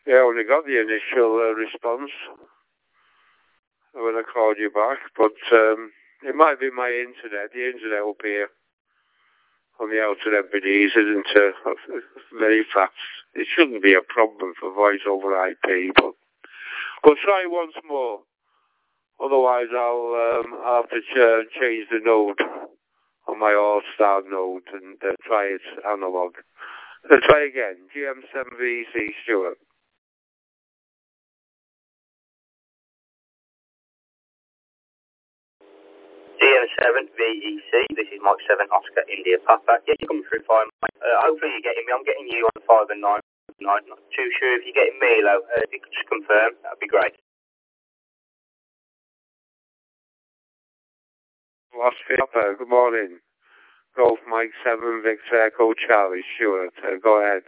Yeah, I only got the initial response when I called you back, but it might be my internet. The internet up here on the Outer Hebrides isn't very fast. It shouldn't be a problem for voice over IP, but we'll try once more. Otherwise, I'll have to change the node on my All-Star node and try it analog. Try again. GM7VC, Stuart. GM7VEC, this is Mike 7 Oscar India Papa. Yeah, you're coming through fine, mate. Hopefully you're getting me. I'm getting you on 5 and 9. I'm not too sure if you're getting me, though. If you could just confirm, that'd be great. Oscar Papa, good morning. Golf Mike 7 Victor Echo Charlie, Stuart. Go ahead.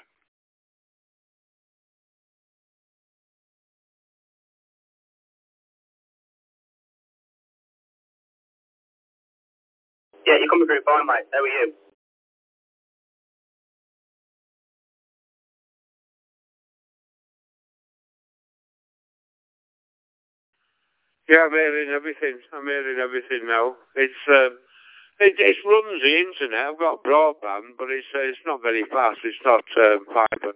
Yeah, you're coming through fine, mate. How are you? Yeah, I'm hearing everything. I'm hearing everything now. It runs the internet. I've got broadband, but it's not very fast. It's not fibre.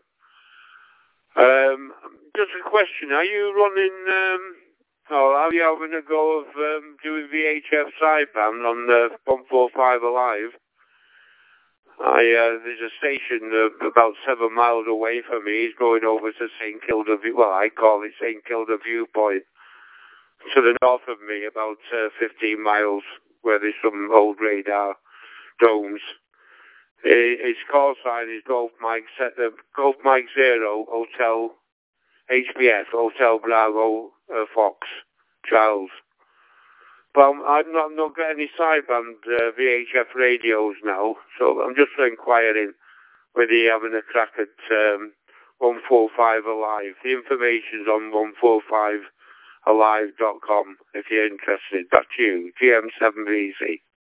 Just a question. Are you running, or are you having a go of doing VHF sideband on the 145 Alive? There's a station about 7 miles away from me. He's going over to St Kilda, well, I call it St Kilda Viewpoint, to the north of me, about 15 miles, where there's some old radar domes. His call sign is Golf Mike 0 Hotel HBF Hotel Bravo Fox Charles. But I'm not getting any sideband VHF radios now, so I'm just inquiring whether you're having a crack at 145 Alive. The information's on 145alive.com if you're interested. Back to you, GM7VC.